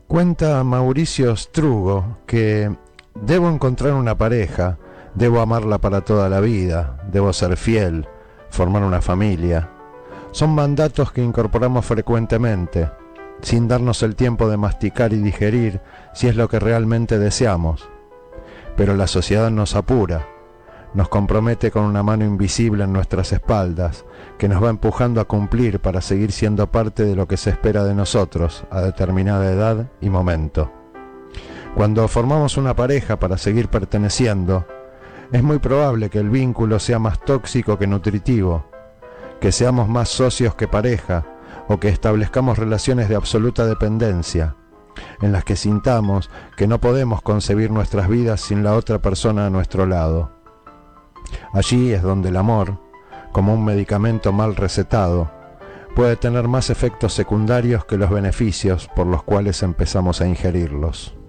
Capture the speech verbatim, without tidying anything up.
Cuenta Mauricio Strugo que debo encontrar una pareja, debo amarla para toda la vida, debo ser fiel, formar una familia. Son mandatos que incorporamos frecuentemente, sin darnos el tiempo de masticar y digerir si es lo que realmente deseamos. Pero la sociedad nos apura, nos compromete con una mano invisible en nuestras espaldas, que nos va empujando a cumplir para seguir siendo parte de lo que se espera de nosotros a determinada edad y momento. Cuando formamos una pareja para seguir perteneciendo, es muy probable que el vínculo sea más tóxico que nutritivo, que seamos más socios que pareja, o que establezcamos relaciones de absoluta dependencia, en las que sintamos que no podemos concebir nuestras vidas sin la otra persona a nuestro lado. Allí es donde el amor, como un medicamento mal recetado, puede tener más efectos secundarios que los beneficios por los cuales empezamos a ingerirlos.